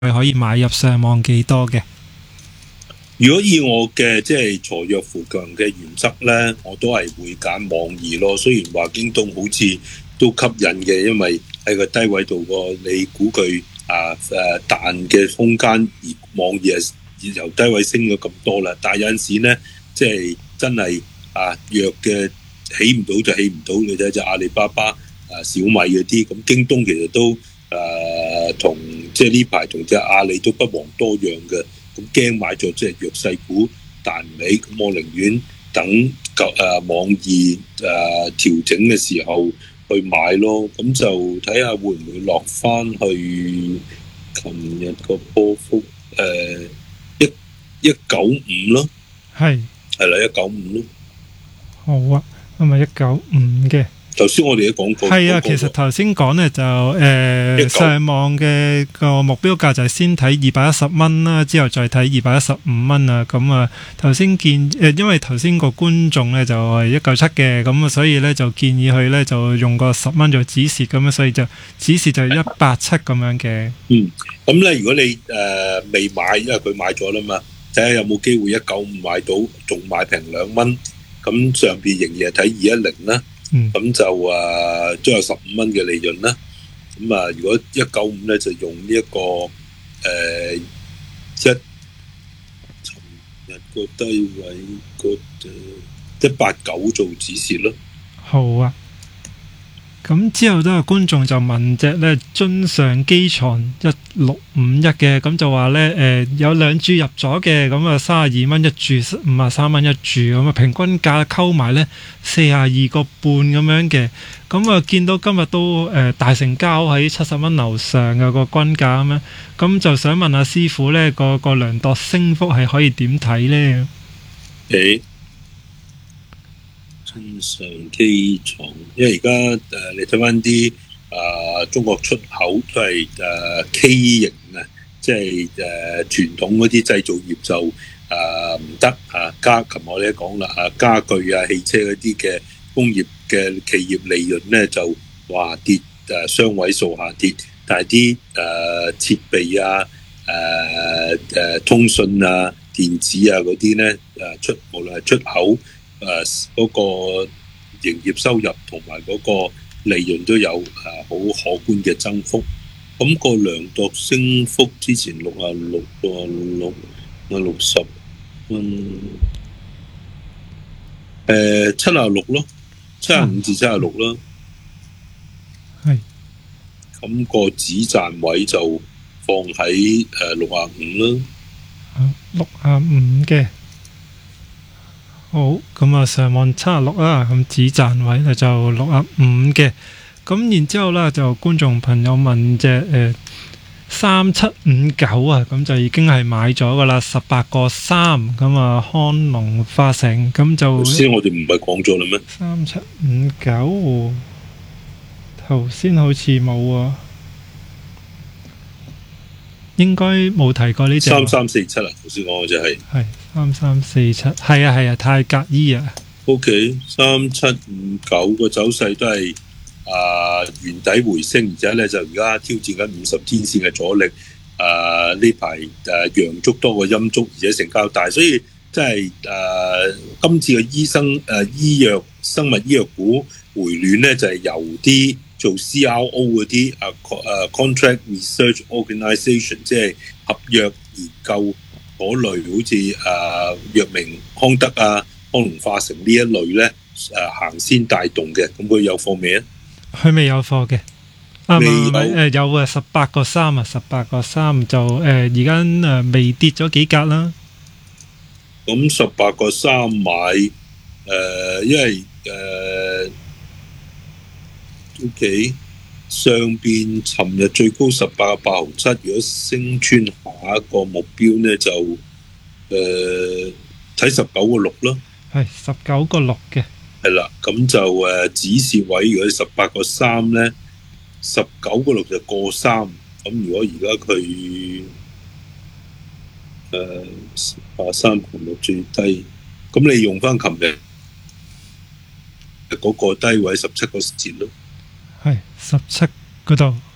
可以買入上望幾多嘅？ 如果以我嘅即係鋤弱扶強嘅原則咧，我都係會揀網易咯。雖然話京東好似都吸引嘅，因為喺個低位度你估佢彈嘅空間，而網易係由低位升咗咁多啦。但係有陣時咧，即係真係弱嘅起唔到就起唔到。你睇隻阿里巴巴、小米嗰啲，咁京東其實都同即係呢排同隻阿里都不遑多讓嘅。咁驚買咗即係弱勢股彈尾，咁我寧願等網易調整嘅時候去買咯。咁就睇下會唔會落翻去琴日個波幅195咯，係啦195咯。 好啊，咁咪195嘅。 頭先我哋都講過， 係啊，其實頭先講咧就上網嘅個目標價就係先睇210蚊啦，之後再睇215蚊啊。咁啊，頭先因為頭先個觀眾咧就係197嘅，咁啊，所以咧就建議佢咧就用個10蚊做止蝕咁啊，所以就止蝕就187咁樣嘅。 咁咧如果你未買，因為佢買咗啦嘛，睇下有冇機會195買到，仲買平2蚊，咁上邊仍然係睇210啦。咁就都有15蚊嘅利潤啦。咁如果195咧就用呢一個尋日個低位個189做止蝕咯。 好啊。咁之後都有觀眾就問隻咧津上機床1651嘅，咁就話咧有2注入咗嘅，咁啊32蚊一注，53蚊一注，咁啊平均價溝埋咧42個半咁樣嘅，咁啊見到今日都大成交喺70蚊樓上嘅個均價咁樣，咁就想問下師傅咧個量度升幅係可以點睇咧？ 津上機床，因為而家你睇翻啲中國出口都係K 型啊，即係傳統嗰啲製造業就唔得琴日我哋都講啦家具汽車嗰啲嘅工業嘅企業利潤咧就跌雙位數下跌，但係啲設備通訊電子嗰啲咧無論係出口嗰個營業收入同埋嗰個利潤都有好可觀嘅增幅。咁個量度升幅之前66、60蚊76咯，75至76咯。 係。 咁個止賺位就放喺65啦。 65嘅。好，咁啊上網76啦，咁止賺位咧就65嘅，咁然之後咧就觀眾朋友問隻3759啊，咁就已經係買咗噶啦，18個3，咁啊康龍化成，咁就頭先我哋唔係講咗啦咩 ？3759頭先好似冇啊，應該冇提過呢隻。 3347啊，頭先講嘅就係 3347，係啊，泰格醫啊。 OK， 3759個走勢都係原底回升，而且咧就而家挑戰緊50天線嘅阻力。呢排陽燭多過陰燭，而且成交大，所以即係今次嘅生物醫藥股回暖咧，就係由啲做 CRO 嗰啲contract research organisation， 即係合約研究嗰類，好似藥明康德康龍化成呢一類咧行先帶動嘅。咁佢有貨未啊？ 佢未有貨嘅。未有18個3啊，18個3就而家未跌咗幾格啦。 咁18個3買因為OK 上邊尋日最高18個8毫7，如果升穿下一個目標咧就睇19個6咯。係 19個6嘅。 係啦，咁就止蝕位如果18個3咧。19個6就過3，咁如果而家佢83.6最低，咁你用翻琴日嗰個低位17個節咯。 係17嗰度